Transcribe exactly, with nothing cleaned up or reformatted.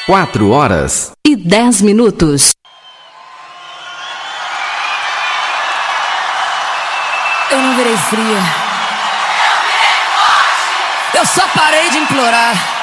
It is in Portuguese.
Quatro horas e dez minutos. Eu não virei fria. Eu virei forte. Eu só parei de implorar.